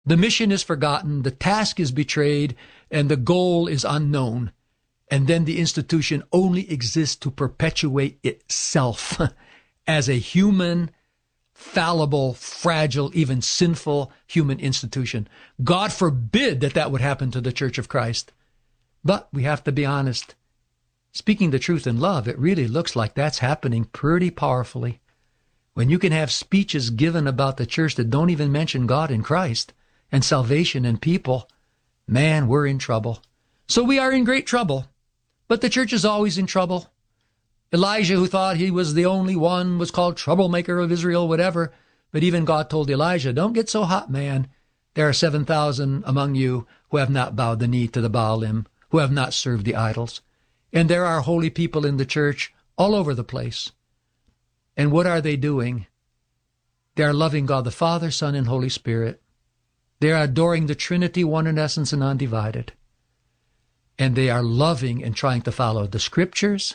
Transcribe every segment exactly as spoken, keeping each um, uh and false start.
The mission is forgotten, the task is betrayed, and the goal is unknown. And then the institution only exists to perpetuate itself as a human, fallible, fragile, even sinful human institution. God forbid that that would happen to the Church of Christ. But we have to be honest. Speaking the truth in love, it really looks like that's happening pretty powerfully. When you can have speeches given about the church that don't even mention God and Christ and salvation and people, man, we're in trouble. So we are in great trouble. But the church is always in trouble. Elijah, who thought he was the only one, was called troublemaker of Israel, whatever. But even God told Elijah, don't get so hot, man. There are seven thousand among you who have not bowed the knee to the Baalim, who have not served the idols. And there are holy people in the church all over the place. And what are they doing? They are loving God the Father, Son, and Holy Spirit. They are adoring the Trinity, one in essence and undivided. And they are loving and trying to follow the Scriptures,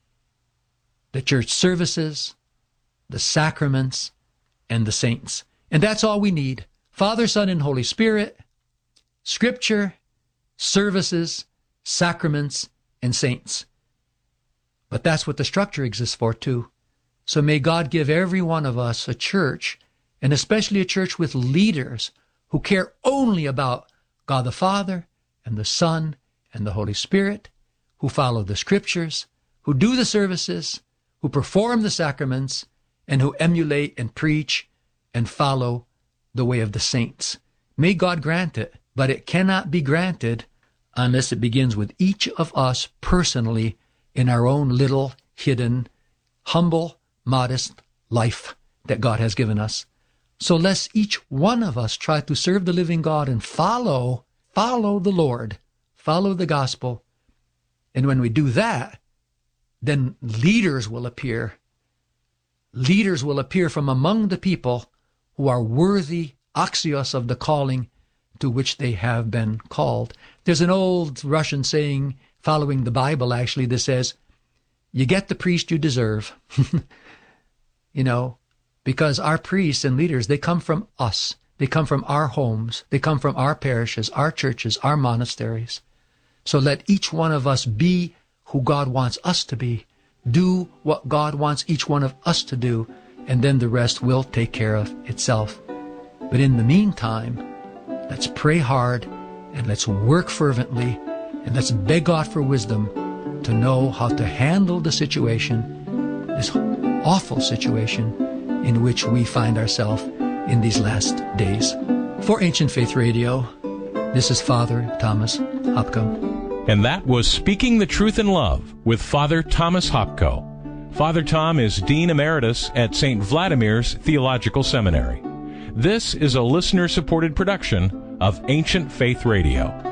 the church services, the sacraments, and the saints. And that's all we need. Father, Son, and Holy Spirit, Scripture, services, sacraments, and saints. But that's what the structure exists for, too. So may God give every one of us a church, and especially a church with leaders who care only about God the Father and the Son and the Holy Spirit, who follow the Scriptures, who do the services, who perform the sacraments, and who emulate and preach and follow the way of the saints. May God grant it, but it cannot be granted unless it begins with each of us personally in our own little, hidden, humble, modest life that God has given us. So let's each one of us try to serve the living God and follow, follow the Lord, follow the gospel. And when we do that, then leaders will appear. Leaders will appear from among the people who are worthy axios of the calling to which they have been called. There's an old Russian saying, following the Bible actually, that says, you get the priest you deserve. You know, because our priests and leaders, they come from us. They come from our homes. They come from our parishes, our churches, our monasteries. So let each one of us be who God wants us to be. Do what God wants each one of us to do, and then the rest will take care of itself. But in the meantime, let's pray hard, and let's work fervently, and let's beg God for wisdom to know how to handle the situation, this awful situation in which we find ourselves in these last days. For Ancient Faith Radio, this is Father Thomas Hopko. And that was Speaking the Truth in Love with Father Thomas Hopko. Father Tom is Dean Emeritus at Saint Vladimir's Theological Seminary. This is a listener-supported production of Ancient Faith Radio.